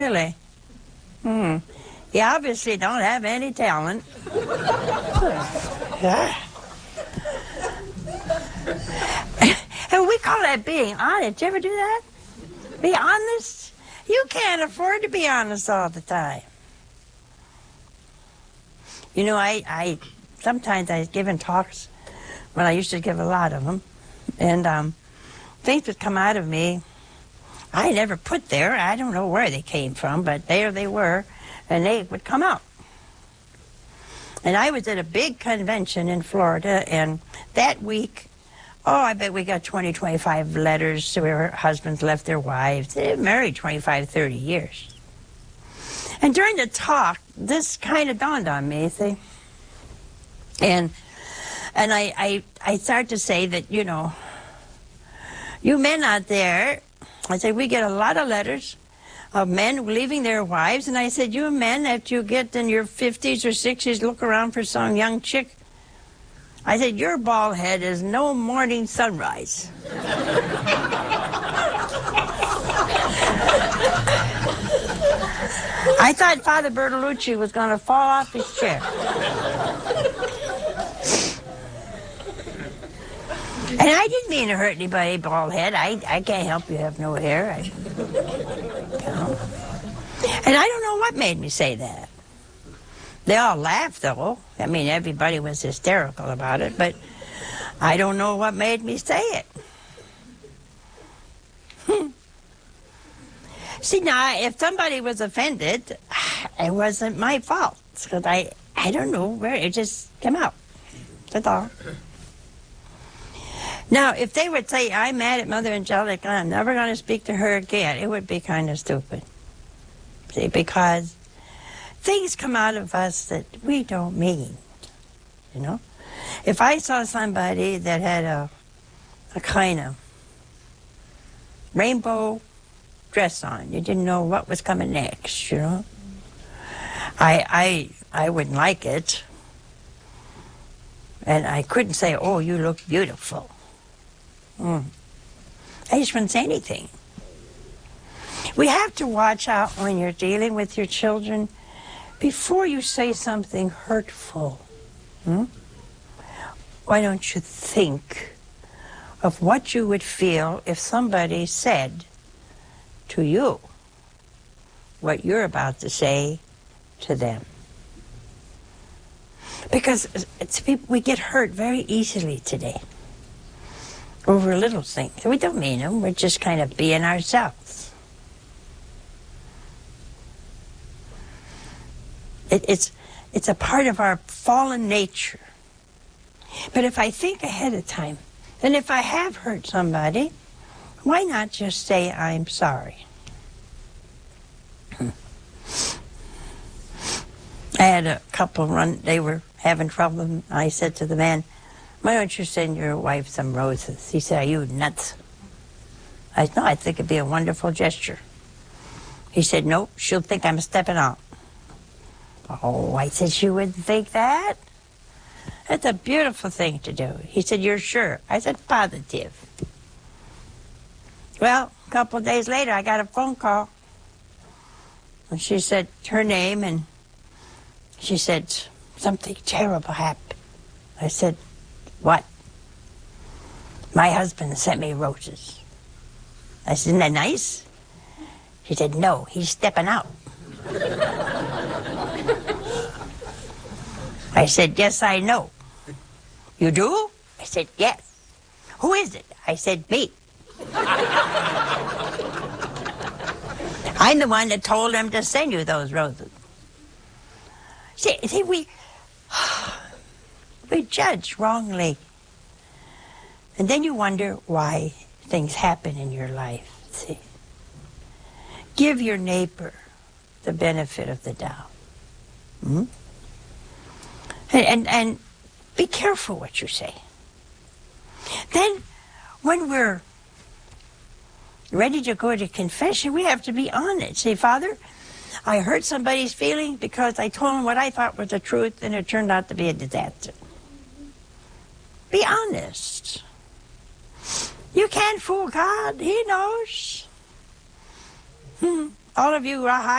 really? You obviously don't have any talent. Yeah. And we call that being honest. Did you ever do that? Be honest? You can't afford to be honest all the time. You know, I sometimes I've given talks when I used to give a lot of them, and things would come out of me I never put there. I don't know where they came from, but there they were, and they would come out. And I was at a big convention in Florida, and that week, I bet we got 20, 25 letters where husbands left their wives. They were married 25, 30 years. And during the talk, this kind of dawned on me, see? And I started to say that, you know, you men out there, I said, we get a lot of letters of men leaving their wives. And I said, you men, after you get in your 50s or 60s, look around for some young chick. I said, your bald head is no morning sunrise. I thought Father Bertolucci was going to fall off his chair. And I didn't mean to hurt anybody, bald head. I can't help you have no hair. And I don't know what made me say that. They all laughed, though. I mean, everybody was hysterical about it, but I don't know what made me say it. See, now, if somebody was offended, it wasn't my fault, because I don't know where it just came out. That's all. Now, if they would say, I'm mad at Mother Angelica, I'm never going to speak to her again, it would be kind of stupid. See, because things come out of us that we don't mean, you know? If I saw somebody that had a kind of rainbow dress on, you didn't know what was coming next, you know? I wouldn't like it. And I couldn't say, oh, you look beautiful. I just wouldn't say anything. We have to watch out when you're dealing with your children before you say something hurtful. Why don't you think of what you would feel if somebody said to you what you're about to say to them? Because we get hurt very easily today over little things. We don't mean them. We're just kind of being ourselves. It's a part of our fallen nature. But if I think ahead of time, then if I have hurt somebody, why not just say I'm sorry? I had a couple they were having trouble, and I said to the man, why don't you send your wife some roses? He said, are you nuts? I said, no, I think it'd be a wonderful gesture. He said, nope, she'll think I'm stepping out. Oh, I said, she wouldn't think that. That's a beautiful thing to do. He said, you're sure? I said, positive. Well, a couple of days later, I got a phone call. And she said her name, and she said, something terrible happened. I said, what? My husband sent me roses. I said, isn't that nice? She said, no, he's stepping out. I said, yes, I know. You do? I said, yes. Who is it? I said, me. I'm the one that told him to send you those roses. See, we judge wrongly. And then you wonder why things happen in your life, see. Give your neighbor the benefit of the doubt. And be careful what you say. Then, when we're ready to go to confession, we have to be honest. Say, Father, I hurt somebody's feelings because I told them what I thought was the truth, and it turned out to be a disaster. Be honest. You can't fool God. He knows. All of you